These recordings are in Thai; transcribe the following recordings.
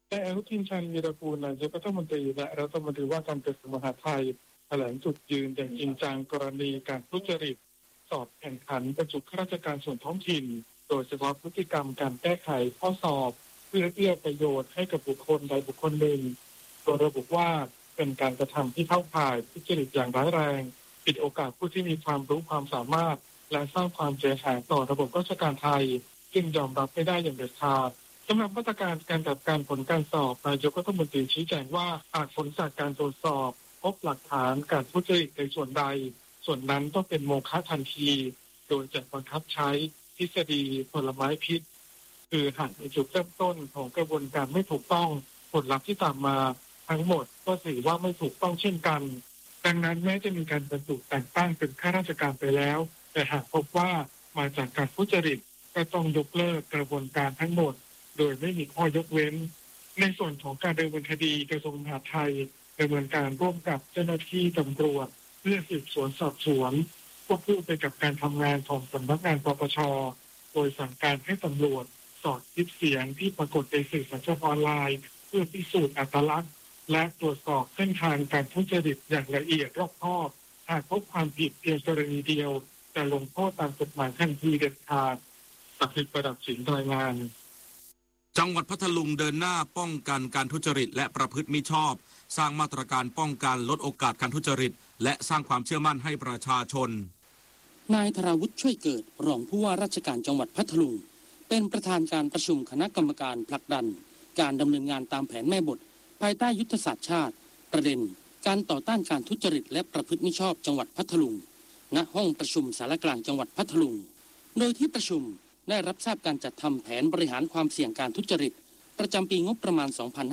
นายอนุทินชาญวีรกูลนายกรัฐมนตรีและรัฐมนตรีว่าการกระทรวงมหาดไทยแถลงจุดยืนอย่างจริงจังกรณีการทุจริตสอบแข่งขันบรรจุข้าราชการส่วนท้องถิ่นโดยเฉพาะพฤติกรรมการแก้ไขข้อสอบเพื่อเอื้อประโยชน์ให้กับบุคคลใดบุคคลหนึ่งโดยระบุว่าเป็นการกระทำที่เข้าข่ายทุจริตอย่างร้ายแรงปิดโอกาสผู้ที่มีความรู้ความสามารถและสร้างความเสียหายต่อระบบราชการไทยจึงยอมรับไม่ได้อย่างเด็ดขาดสำหรับมาตรการการจัดการผลการสอบนายกรัฐมนตรีชี้แจงว่าหากผลจากการตรวจสอบพบหลักฐานการทุจริตในส่วนใดส่วนนั้นต้องเป็นโมฆะทันทีโดยจะบังคับใช้ทฤษฎีผลไม้พิษคือหากในจุดเริ่มต้นของกระบวนการไม่ถูกต้องผลลัพธ์ที่ตามมาทั้งหมดก็ถือว่าไม่ถูกต้องเช่นกันดังนั้นแม้จะมีการบรรจุแต่งตั้งเป็นข้าราชการไปแล้วแต่หากพบว่ามาจากการทุจริตก็ต้องยกเลิกกระบวนการทั้งหมดโดยไม่มีข้อยกเว้นในส่วนของการดำเนินคดีกระทรวงมหาดไทยดำเนินการร่วมกับเจ้าหน้าที่ตำรวจเพื่อสืบสวนสอบสวนควบคู่ไปกับการทำงานของสำนักงานปปช.โดยสั่งการให้ตำรวจสอดคลิปเสียงที่ปรากฏในสื่อสังคมออนไลน์เพื่อพิสูจน์อัตลักษณ์และตรวจสอบเส้นทางการทุจริตอย่างละเอียดรอบคอบหากพบความผิดเพียงกรณีเดียวจะลงโทษตามกฎหมายทันทีเด็ดขาดศักดิ์สิทธิ์ประดับสินรายงานจังหวัดพัทลุงเดินหน้าป้องกันการทุจริตและประพฤติมิชอบสร้างมาตรการป้องกันลดโอกาสการทุจริตและสร้างความเชื่อมั่นให้ประชาชนนายธราวุฒิช่วยเกิดรองผู้ว่าราชการจังหวัดพัทลุงเป็นประธานการประชุมคณะกรรมการผลักดันการดำเนินงานตามแผนแม่บทภายใต้ยุทธศาสตร์ชาติประเด็นการต่อต้านการทุจริตและประพฤติมิชอบจังหวัดพัทลุงณห้องประชุมสารกลางจังหวัดพัทลุงโดยที่ประชุมได้รับทราบการจัดทำแผนบริหารความเสี่ยงการทุจริตประจำปีงบประมาณ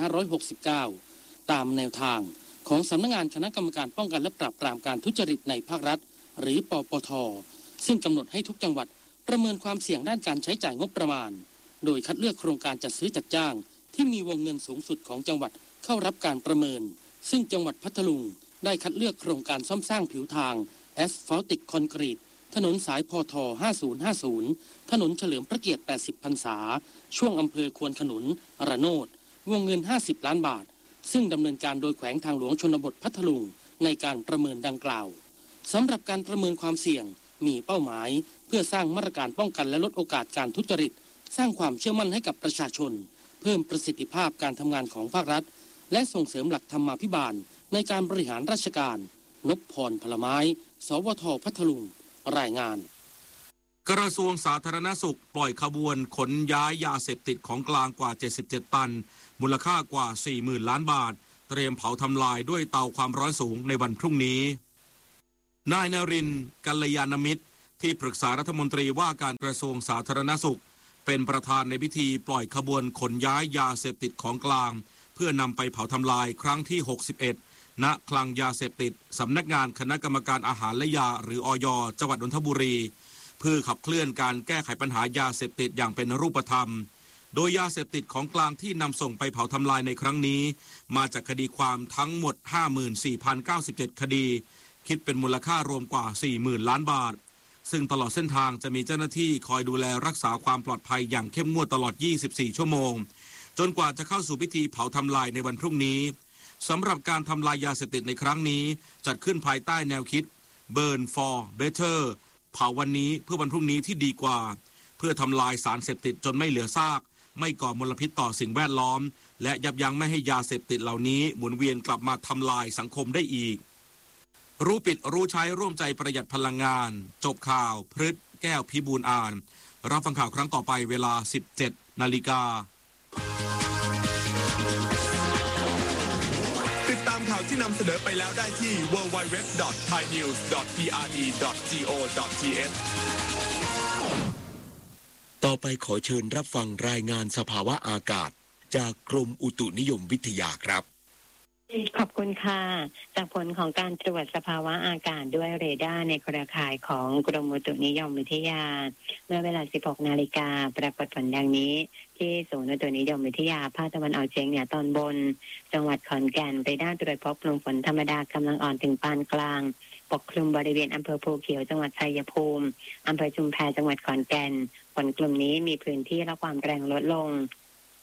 2569 ตามแนวทางของสำนักงานคณะกรรมการป้องกันและปราบปรามการทุจริตในภาครัฐหรือปปท.ซึ่งกำหนดให้ทุกจังหวัดประเมินความเสี่ยงด้านการใช้จ่ายงบประมาณโดยคัดเลือกโครงการจัดซื้อจัดจ้างที่มีวงเงินสูงสุดของจังหวัดเข้ารับการประเมินซึ่งจังหวัดพัทลุงได้คัดเลือกโครงการซ่อมสร้างผิวทางแอสฟัลติกคอนกรีตถนนสายพท5050ถนนเฉลิมพระเกียรติ80พรรษาช่วงอำเภอควนขนุนระโนดวงเงิน50ล้านบาทซึ่งดำเนินการโดยแขวงทางหลวงชนบทพัทลุงในการประเมินดังกล่าวสำหรับการประเมินความเสี่ยงมีเป้าหมายเพื่อสร้างมาตรการป้องกันและลดโอกาสการทุจริตสร้างความเชื่อมั่นให้กับประชาชนเพิ่มประสิทธิภาพการทำงานของภาครัฐและส่งเสริมหลักธรรมาภิบาลในการบริหารราชการนพพรพลไม้สวท.พัทลุงรายงานกระทรวงสาธารณสุขปล่อยขบวนขนย้ายยาเสพติดของกลางกว่า77ตันมูลค่ากว่า 40,000 ล้านบาทเตรียมเผาทำลายด้วยเตาความร้อนสูงในวันพรุ่งนี้นายนรินทร์กัลยาณมิตรที่ปรึกษารัฐมนตรีว่าการกระทรวงสาธารณสุขเป็นประธานในพิธีปล่อยขบวนขนย้ายยาเสพติดของกลางเพื่อนำไปเผาทำลายครั้งที่61ณคลังยาเสพติดสำนักงานคณะกรรมการอาหารและยาหรืออย.จังหวัดนนทบุรีเพื่อขับเคลื่อนการแก้ไขปัญหายาเสพติดอย่างเป็นรูปธรรมโดยยาเสพติดของกลางที่นำส่งไปเผาทำลายในครั้งนี้มาจากคดีความทั้งหมด 54,097 คดีคิดเป็นมูลค่ารวมกว่า 40,000 ล้านบาทซึ่งตลอดเส้นทางจะมีเจ้าหน้าที่คอยดูแลรักษาความปลอดภัยอย่างเข้มงวดตลอด 24 ชั่วโมงจนกว่าจะเข้าสู่พิธีเผาทำลายในวันพรุ่งนี้สำหรับการทำลายยาเสพติดในครั้งนี้จัดขึ้นภายใต้แนวคิด Burn for Better เผาวันนี้เพื่อวันพรุ่งนี้ที่ดีกว่าเพื่อทำลายสารเสพติดจนไม่เหลือซากไม่ก่อมลพิษต่อสิ่งแวดล้อมและยับยั้งไม่ให้ยาเสพติดเหล่านี้หมุนเวียนกลับมาทำลายสังคมได้อีกรู้ปิดรู้ใช้ร่วมใจประหยัดพลังงานจบข่าวพฤษแก้วพิบูลอ่านรับฟังข่าวครั้งต่อไปเวลา 17 นาฬิกาติดตามข่าวที่นำเสนอไปแล้วได้ที่ www.thainews.prd.go.th ต่อไปขอเชิญรับฟังรายงานสภาวะอากาศจากกรมอุตุนิยมวิทยาครับขอบคุณค่ะจากผลของการตรวจสภาวะอากาศด้วยเรดาร์ในเครือข่ายของกรมอุตุนิยมวิทยาเมื่อเวลา 16 นาฬิกาปรากฏผลดังนี้ที่ศูนย์อุตุนิยมวิทยาภาคตะวันออกเฉียงเหนือตอนบนจังหวัดขอนแก่นเรดาร์ตรวจพบกลุ่มฝนธรรมดากำลังอ่อนถึงปานกลางปกคลุมบริเวณอำเภอภูเขียวจังหวัดชัยภูมิอำเภอชุมแพจังหวัดขอนแก่นฝนกลุ่มนี้มีพื้นที่และความแรงลดลง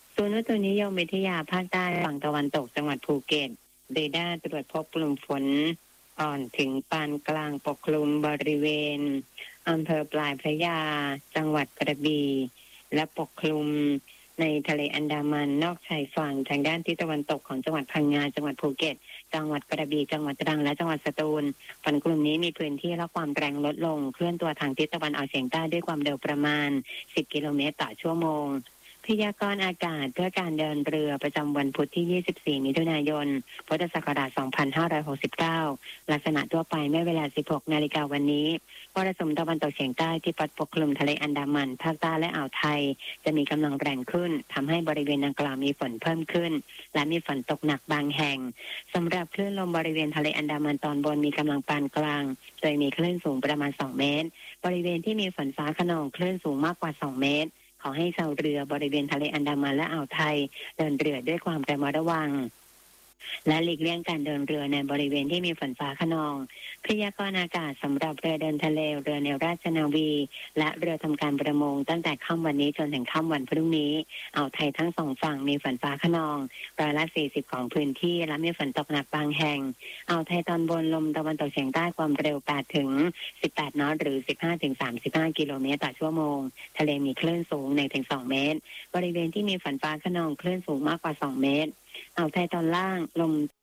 ศูนย์อุตุนิยมวิทยาภาคใต้ฝั่งตะวันตกจังหวัดภูเก็ตเรดาร์ตรวจพบกลุ่มฝนอ่อนถึงปานกลางปกคลุมบริเวณอำเภอปลายพระยาจังหวัดกระบี่และปกคลุมในทะเลอันดามันนอกชายฝั่งทางด้านทิศตะวันตกของจังหวัดพังงาจังหวัดภูเก็ตจังหวัดกระบี่จังหวัดตรังและจังหวัดสตูลฝนกลุ่มนี้มีพื้นที่และความแรงลดลงเคลื่อนตัวทางทิศตะวันออกเฉียงใต้ด้วยความเร็วประมาณ10 กิโลเมตรต่อชั่วโมงพยากรณ์อากาศเพื่อการเดินเรือประจำวันพุธที่ 24 มิถุนายน พุทธศักราช 2569 ลักษณะทั่วไปเมื่อเวลา 16 นาฬิกาวันนี้มรสุมตะวันตกเฉียงใต้ที่พัดปกคลุมทะเลอันดามันภาคใต้และอ่าวไทยจะมีกำลังแรงขึ้นทำให้บริเวณดังกล่าวมีฝนเพิ่มขึ้นและมีฝนตกหนักบางแห่งสำหรับคลื่นลมบริเวณทะเลอันดามันตอนบนมีกำลังปานกลางโดยมีคลื่นสูงประมาณ 2 เมตรบริเวณที่มีฝนฟ้าคะนองคลื่นสูงมากกว่า 2 เมตรขอให้ชาวเรือบริเวณทะเลอันดามันและอ่าวไทยเดินเรือด้วยความระมัดระวังและหลีกเลี่ยงการเดินเรือในบริเวณที่มีฝนฟ้าคะนองพยากรณ์อากาศสำหรับเรือเดินทะเลเรือแนวราชนาวีและเรือทำการประมงตั้งแต่ค่ำวันนี้จนถึงค่ำวันพรุ่งนี้อ่าวไทยทั้งสองฝั่งมีฝนฟ้าคะนอง40%ของพื้นที่และมีฝนตกหนักบางแห่งอ่าวไทยตอนบนลมตะวันตกเฉียงใต้ความเร็ว8 ถึง 18 นอตหรือ 15 ถึง 35 กิโลเมตรต่อชั่วโมงทะเลมีคลื่นสูง 1 ถึง 2 เมตรบริเวณที่มีฝนฟ้าคะนองคลื่นสูงมากกว่า 2 เมตรอ่าวไทยตอนล่างลม